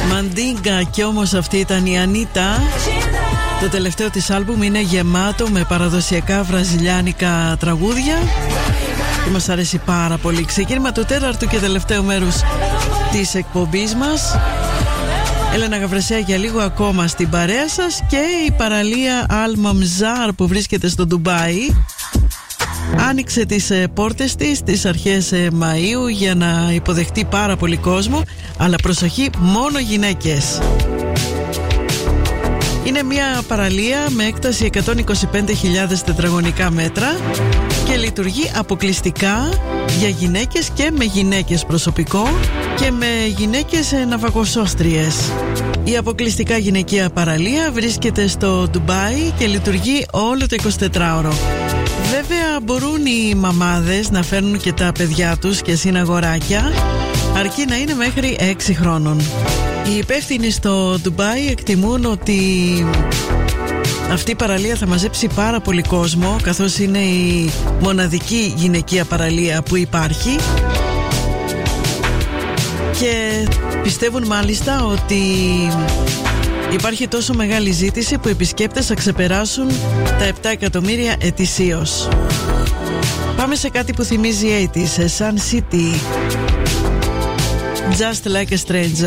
Μαντίγκα, και όμως αυτή ήταν η Ανίτα. Το τελευταίο της άλμπουμ είναι γεμάτο με παραδοσιακά βραζιλιάνικα τραγούδια και μας αρέσει πάρα πολύ. Ξεκίνημα του τέταρτου και τελευταίου μέρους της εκπομπής μας. Έλενα Γαβρεσέα για λίγο ακόμα στην παρέα σας, και η παραλία Al Mamzar που βρίσκεται στο Ντουμπάι άνοιξε τις πόρτες της στις αρχές Μαΐου για να υποδεχτεί πάρα πολύ κόσμο, αλλά προσοχή, μόνο γυναίκες. Είναι μια παραλία με έκταση 125.000 τετραγωνικά μέτρα και λειτουργεί αποκλειστικά για γυναίκες και με γυναίκες προσωπικό και με γυναίκες ναυαγοσώστριες. Η αποκλειστικά γυναικεία παραλία βρίσκεται στο Ντουμπάι και λειτουργεί όλο το 24ωρο. Βέβαια μπορούν οι μαμάδες να φέρνουν και τα παιδιά τους και συν αγοράκια, αρκεί να είναι μέχρι 6 χρόνων. Οι υπεύθυνοι στο Ντουμπάι εκτιμούν ότι αυτή η παραλία θα μαζέψει πάρα πολύ κόσμο, καθώς είναι η μοναδική γυναικεία παραλία που υπάρχει, και πιστεύουν μάλιστα ότι υπάρχει τόσο μεγάλη ζήτηση που οι επισκέπτες θα ξεπεράσουν τα 7 εκατομμύρια ετησίως. Πάμε σε κάτι που θυμίζει 80's, Sun City, Just Like a Stranger.